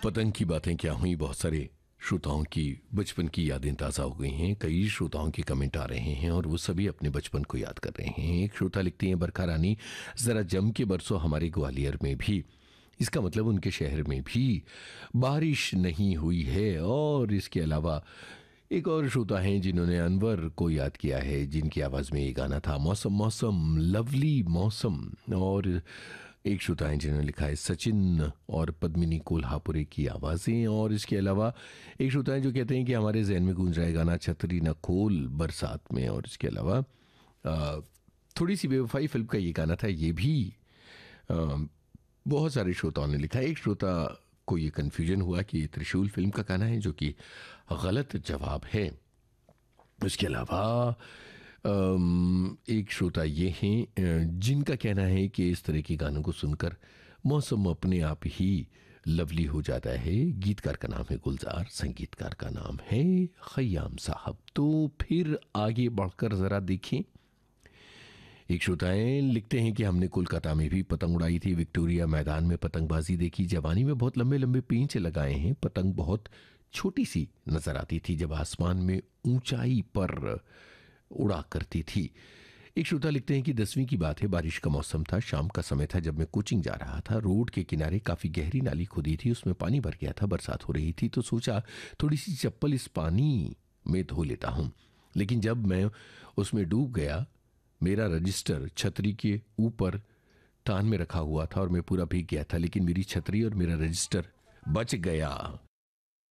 पतंग की बातें क्या हुई, बहुत सारे श्रोताओं की बचपन की यादें ताज़ा हो गई हैं। कई श्रोताओं के कमेंट आ रहे हैं और वो सभी अपने बचपन को याद कर रहे हैं। एक श्रोता लिखती हैं, बरखा रानी ज़रा जम के बरसो हमारे ग्वालियर में भी। इसका मतलब उनके शहर में भी बारिश नहीं हुई है। और इसके अलावा एक और श्रोता हैं जिन्होंने अनवर को याद किया है, जिनकी आवाज़ में ये गाना था, मौसम मौसम लवली मौसम। और एक श्रोता हैं जिन्होंने लिखा है सचिन और पद्मिनी कोल्हापुरे की आवाज़ें। और इसके अलावा एक श्रोता हैं जो कहते हैं कि हमारे जहन में गूंज रहा है गाना छतरी न खोल बरसात में। और इसके अलावा थोड़ी सी बेवफाई फिल्म का ये गाना था, ये भी बहुत सारे श्रोताओं ने लिखा है। एक श्रोता को ये कन्फ्यूजन हुआ कि ये त्रिशूल फिल्म का गाना है, जो कि गलत जवाब है। इसके अलावा एक श्रोता ये हैं जिनका कहना है कि इस तरह के गानों को सुनकर मौसम अपने आप ही लवली हो जाता है। गीतकार का नाम है गुलजार, संगीतकार का नाम है खयाम साहब। तो फिर आगे बढ़कर ज़रा देखें। एक श्रोताएं लिखते हैं कि हमने कोलकाता में भी पतंग उड़ाई थी, विक्टोरिया मैदान में पतंगबाजी देखी, जवानी में बहुत लंबे लंबे पेंच लगाए हैं। पतंग बहुत छोटी सी नजर आती थी जब आसमान में ऊंचाई पर उड़ा करती थी। एक श्रोता लिखते हैं कि 10वीं की बात है, बारिश का मौसम था, शाम का समय था, जब मैं कोचिंग जा रहा था। रोड के किनारे काफ़ी गहरी नाली खुदी थी, उसमें पानी भर गया था। बरसात हो रही थी तो सोचा थोड़ी सी चप्पल इस पानी में धो लेता हूँ, लेकिन जब मैं उसमें डूब गया, मेरा रजिस्टर छतरी के ऊपर तान में रखा हुआ था और मैं पूरा भीग गया था, लेकिन मेरी छतरी और मेरा रजिस्टर बच गया।